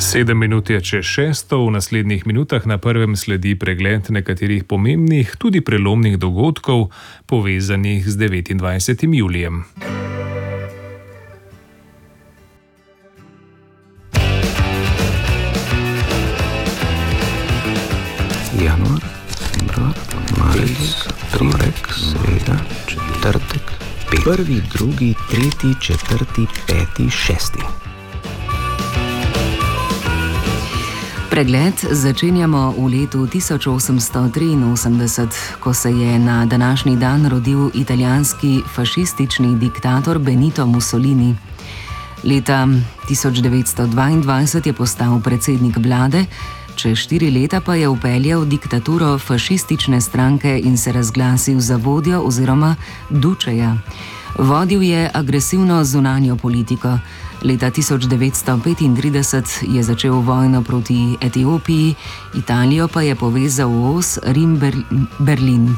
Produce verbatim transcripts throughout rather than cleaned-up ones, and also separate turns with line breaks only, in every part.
Sedem minut je čez šesto, v naslednjih minutah na prvem sledi pregled nekaterih pomembnih, tudi prelomnih dogodkov, povezanih z devetindvajsetim julijem.
Januar, februar, marec, torek, sreda, četrtek, pet. Prvi, drugi, tretji, četrti, peti, šesti.
Pregled začenjamo v letu tisoč osemsto triinosemdeset, ko se je na današnji dan rodil italijanski fašistični diktator Benito Mussolini. Leta tisoč devetsto dvaindvajset je postal predsednik vlade, čez štiri leta pa je vpeljal diktaturo fašistične stranke in se razglasil za vodjo oziroma dučeja. Vodil je agresivno zunanjo politiko. Leta tisoč devetsto petintrideset je začel vojno proti Etiopiji, Italijo pa je povezal v os Rim-Berlin.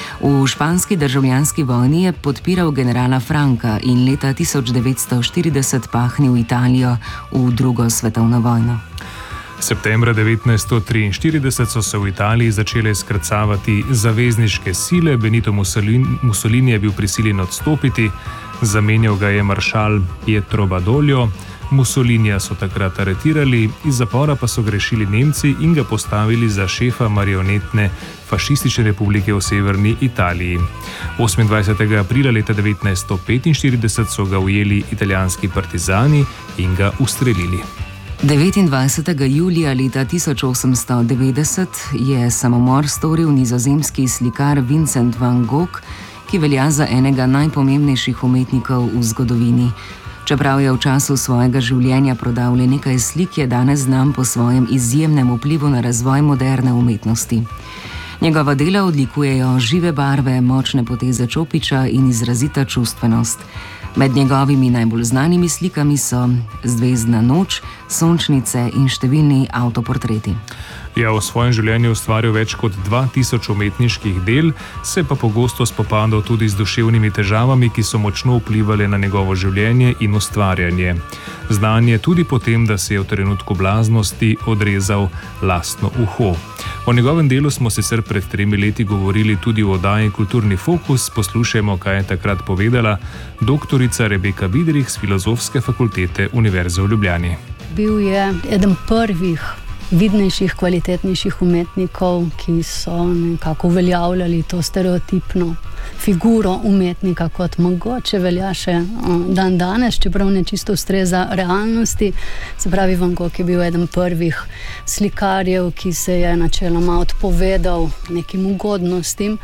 V španski državljanski vojni je podpiral generala Franka in leta tisoč devetsto štirideset pahnil Italijo v drugo svetovno vojno.
Septembra devetnajststo triinštirideset so se v Italiji začele skrcavati zavezniške sile, Benito Mussolini, Mussolini je bil prisiljen odstopiti, zamenjal ga je maršal Pietro Badoglio, Mussolinija so takrat aretirali, iz zapora pa so ga rešili Nemci in ga postavili za šefa marionetne fašistične republike v severni Italiji. osemindvajsetega aprila leta devetnajststo petinštirideset so ga ujeli italijanski partizani in ga ustrelili.
devetindvajsetega julija leta tisoč osemsto devetdeset je samomor storil nizozemski slikar Vincent van Gogh, ki velja za enega najpomembnejših umetnikov v zgodovini. Čeprav je v času svojega življenja prodal le nekaj slik, je danes znan po svojem izjemnem vplivu na razvoj moderne umetnosti. Njegova dela odlikujejo žive barve, močne poteze čopiča in izrazita čustvenost. Med njegovimi najbolj znanimi slikami so Zvezdna noč, Sončnice in številni avtoportreti.
Ja, v svojem življenju ustvaril več kot dva tisoč umetniških del, se pa pogosto spopadal tudi z duševnimi težavami, ki so močno vplivali na njegovo življenje in ustvarjanje. Znan je tudi po tem, da se je v trenutku blaznosti odrezal lastno uho. O njegovem delu smo sicer pred tremi leti govorili tudi v oddaji Kulturni fokus. Poslušajmo, kaj je takrat povedala doktorica Rebeka Vidrih z Filozofske fakultete Univerze v Ljubljani.
Bil je eden prvih vidnejših, kvalitetnejših umetnikov, ki so nekako uveljavljali to stereotipno figuro umetnika, kot mogoče velja še dan danes, čeprav ne čisto ustreza realnosti. Se pravi, Van Gogh je bil eden prvih slikarjev, ki se je načeloma odpovedal nekim ugodnostim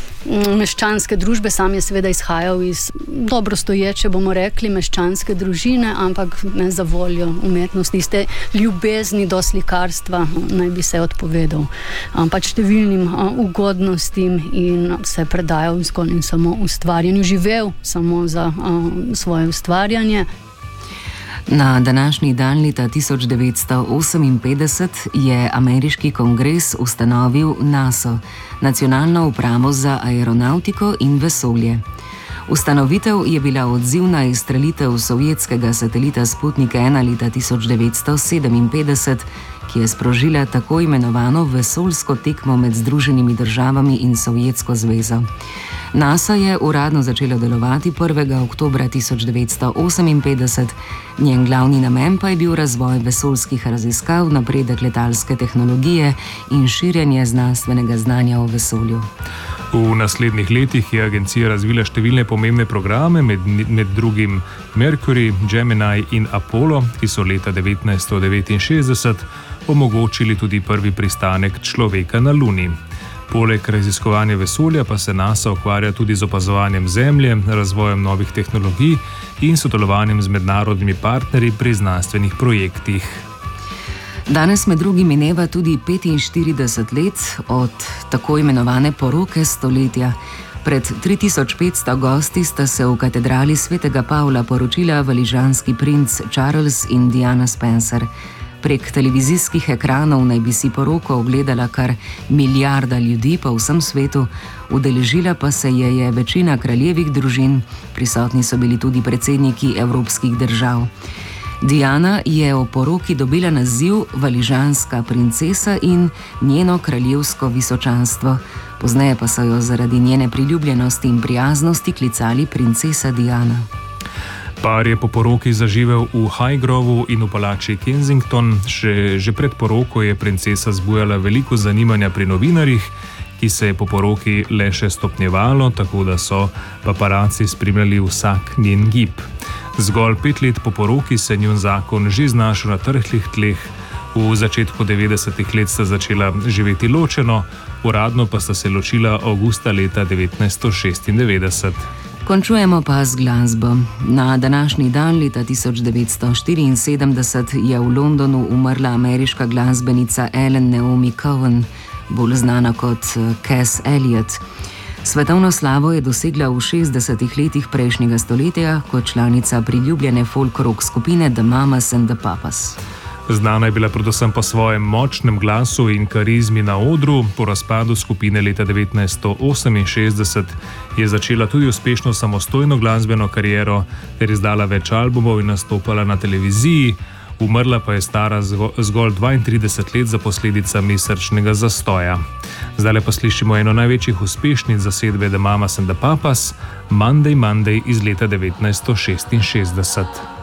meščanske družbe. Sam je seveda izhajal iz dobro stoječe, bomo rekli, meščanske družine, ampak ne za voljo umetnosti, iz te ljubezni do slikarstva naj bi se odpovedal pač številnim ugodnostim in se predajal zgolj in samo ustvarjanju, živel samo za svoje ustvarjanje.
Na današnji dan leta tisoč devetsto oseminpetdeset je ameriški kongres ustanovil NASA, Nacionalno upravo za aeronautiko in vesolje. Ustanovitev je bila odziv na izstrelitev sovjetskega satelita Sputnik ena leta tisoč devetsto sedeminpetdeset, ki je sprožila tako imenovano vesoljsko tekmo med Združenimi državami in Sovjetsko zvezo. NASA je uradno začela delovati prvega oktobra tisoč devetsto oseminpetdeset, njen glavni namen pa je bil razvoj vesoljskih raziskav, napredek letalske tehnologije in širjenje znanstvenega znanja o vesolju.
V naslednjih letih je agencija razvila številne pomembne programe, med, med drugim Mercury, Gemini in Apollo, ki so leta devetnajststo devetinšestdeset omogočili tudi prvi pristanek človeka na Luni. Poleg raziskovanja vesolja pa se NASA ukvarja tudi z opazovanjem Zemlje, razvojem novih tehnologij in sodelovanjem z mednarodnimi partnerji pri znanstvenih projektih.
Danes med drugim mineva tudi petinštirideset let od tako imenovane poroke stoletja. Pred tri tisoč petsto gosti sta se v katedrali svetega Pavla poročila valižanski princ Charles in Diana Spencer. Prek televizijskih ekranov naj bi si poroko ogledala kar milijarda ljudi po vsem svetu, udeležila pa se je, je večina kraljevih družin, prisotni so bili tudi predsedniki evropskih držav. Diana je o poroki dobila naziv valižanska princesa in njeno kraljevsko visočanstvo. Pozneje pa so jo zaradi njene priljubljenosti in prijaznosti klicali princesa Diana.
Par je po poroki zaživel v Highgrovu in v palači Kensington. Še, že pred poroko je princesa zbujala veliko zanimanja pri novinarjih, ki se je po poroki le še stopnjevalo, tako da so paparaci spremljali vsak njen gib. Zgolj pet let po poroki se je njun zakon že znašel na trhlih tleh. V začetku devetdesetih let sta začela živeti ločeno, uradno pa sta se ločila avgusta leta devetnajststo šestindevetdeset.
Končujemo pa z glasbo. Na današnji dan leta tisoč devetsto štiriinsedemdeset je v Londonu umrla ameriška glasbenica Ellen Naomi Cohen, bolj znana kot Cass Elliot. Svetovno slavo je dosegla v šestdesetih letih prejšnjega stoletja kot članica priljubljene folk-rock skupine The Mamas and the Papas.
Znana je bila predvsem po svojem močnem glasu in karizmi na odru. Po razpadu skupine leta devetnajststo oseminšestdeset je začela tudi uspešno samostojno glasbeno kariero ter izdala več albumov in nastopala na televiziji. Umrla pa je stara zgolj dvaintrideset let za posledicami srčnega zastoja. Zdaj pa slišimo eno največjih uspešnic zasedbe The Mamas and the Papas, Monday Monday iz leta devetnajststo šestinšestdeset.